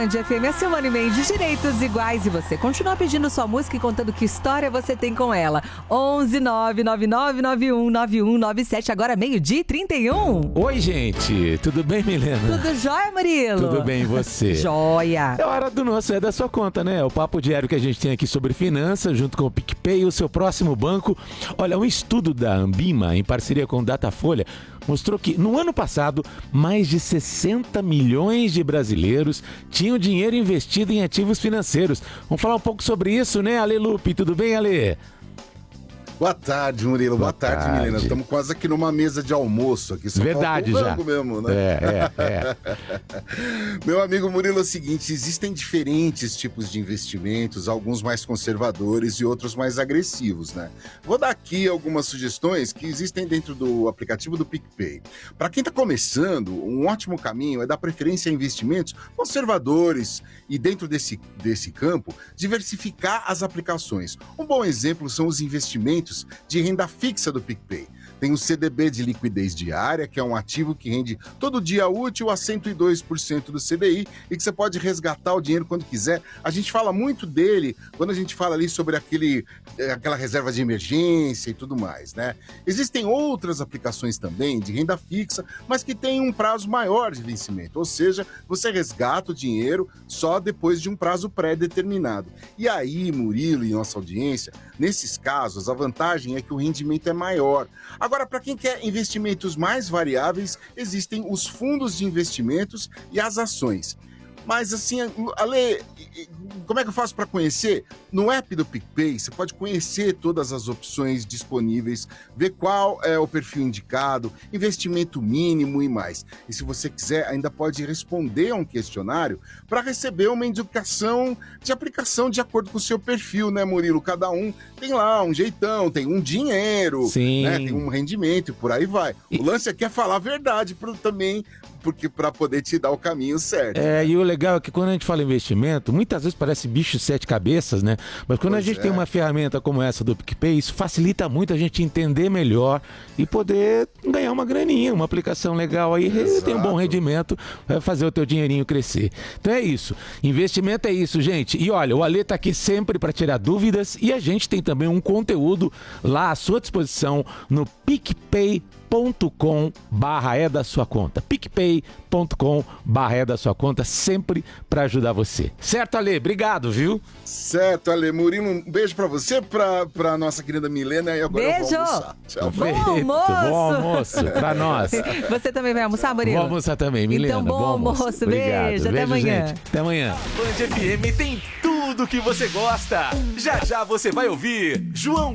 Band FM, a Silvane Mendes, direitos iguais. E você continua pedindo sua música e contando que história você tem com ela. 11 99991 9197, agora 12h31. Oi, gente. Tudo bem, Milena? Tudo jóia, Murilo? Tudo bem, e você? Jóia. É hora do nosso É da Sua Conta, né? O papo diário que a gente tem aqui sobre finanças, junto com o PicPay e o seu próximo banco. Olha, um estudo da Ambima, em parceria com o Datafolha, mostrou que no ano passado, mais de 60 milhões de brasileiros tinham dinheiro investido em ativos financeiros. Vamos falar um pouco sobre isso, né, Ale Lupe? Tudo bem, Ale? Boa tarde, Murilo. Boa tarde, Milena. Estamos quase aqui numa mesa de almoço aqui. Só verdade, já. Mesmo, né? É. Meu amigo Murilo, é o seguinte, existem diferentes tipos de investimentos, alguns mais conservadores e outros mais agressivos, né? Vou dar aqui algumas sugestões que existem dentro do aplicativo do PicPay. Para quem está começando, um ótimo caminho é dar preferência a investimentos conservadores e dentro desse campo, diversificar as aplicações. Um bom exemplo são os investimentos de renda fixa do PicPay. Tem o CDB de liquidez diária, que é um ativo que rende todo dia útil a 102% do CDI e que você pode resgatar o dinheiro quando quiser. A gente fala muito dele quando a gente fala ali sobre aquela reserva de emergência e tudo mais, né? Existem outras aplicações também de renda fixa, mas que têm um prazo maior de vencimento, ou seja, você resgata o dinheiro só depois de um prazo pré-determinado. E aí, Murilo e nossa audiência, nesses casos, a vantagem é que o rendimento é maior. Agora, para quem quer investimentos mais variáveis, existem os fundos de investimentos e as ações. Mas assim, Ale, como é que eu faço para conhecer? No app do PicPay, você pode conhecer todas as opções disponíveis, ver qual é o perfil indicado, investimento mínimo e mais. E se você quiser, ainda pode responder a um questionário para receber uma indicação de aplicação de acordo com o seu perfil, né, Murilo? Cada um tem lá um jeitão, tem um dinheiro, né, tem um rendimento e por aí vai. O lance aqui é falar a verdade também, porque para poder te dar o caminho certo. E o legal é que quando a gente fala investimento, muitas vezes parece bicho de 7 cabeças, né? Mas quando a gente tem uma ferramenta como essa do PicPay, isso facilita muito a gente entender melhor e poder ganhar uma graninha, uma aplicação legal aí, tem um bom rendimento, vai fazer o teu dinheirinho crescer. Então é isso. Investimento é isso, gente. E olha, o Ale tá aqui sempre para tirar dúvidas e a gente tem também um conteúdo lá à sua disposição no picpay.com/é da sua conta. picpay.com/é da sua conta, sempre para ajudar você. Certo, Ale? Obrigado, viu? Certo, Ale. Murilo, um beijo para você, para nossa querida Milena, e agora beijo. Eu vou almoçar. Tchau. Bom almoço para nós. Você também vai almoçar, Murilo? Vou almoçar também, Milena. Então, bom almoço. Obrigado. Beijo, até amanhã. Gente. Até amanhã. Band FM tem tudo que você gosta. Já você vai ouvir João